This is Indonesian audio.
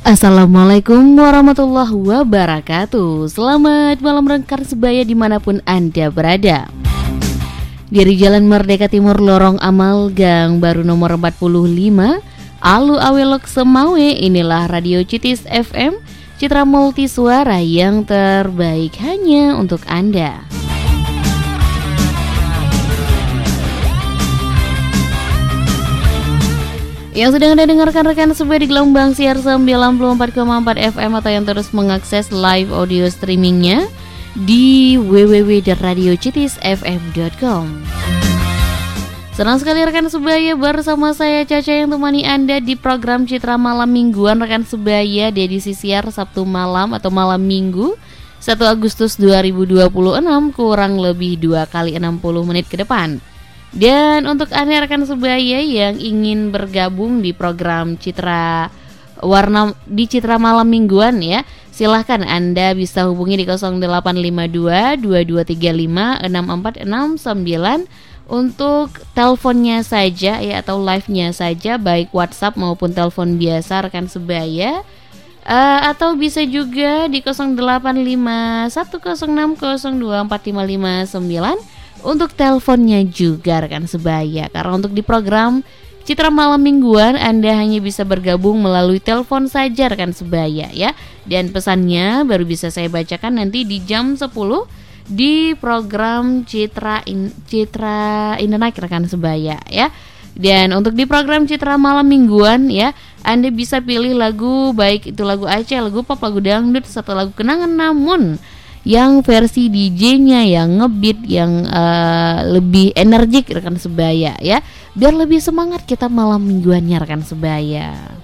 Assalamualaikum warahmatullahi wabarakatuh. Selamat malam rekan sebaya dimanapun Anda berada. Dari Jalan Merdeka Timur Lorong Amal Gang Baru nomor 45 Alu Awelok Semawe. Inilah Radio Citis FM, Citra Multisuara yang terbaik hanya untuk Anda. Yang sedang Anda dengarkan rekan sebaya di gelombang siar 94,4 FM atau yang terus mengakses live audio streamingnya di www.radiocitisfm.com. Senang sekali rekan sebaya, bersama saya Caca yang temani Anda di program Citra Malam Mingguan rekan sebaya di edisi siar Sabtu malam atau malam Minggu 1 Agustus 2026 kurang lebih 2 kali 60 menit ke depan. Dan untuk Anda rekan sebaya yang ingin bergabung di program Citra Warna di Citra Malam Mingguan ya, silahkan Anda bisa hubungi di 0852 2235 6469 untuk teleponnya saja ya, atau live-nya saja baik WhatsApp maupun telepon biasa rekan sebaya. Atau bisa juga di 085106024559 untuk teleponnya juga rekan sebaya. Karena untuk di program Citra Malam Mingguan Anda hanya bisa bergabung melalui telepon saja rekan sebaya ya. Dan pesannya baru bisa saya bacakan nanti di jam 10 di program Citra in the Night rekan sebaya ya. Dan untuk di program Citra Malam Mingguan ya, Anda bisa pilih lagu, baik itu lagu Aceh, lagu pop, lagu dangdut, satu lagu kenangan, namun yang versi DJ-nya yang ngebeat, yang lebih energik rekan sebaya ya, biar lebih semangat kita malam mingguannya rekan sebaya.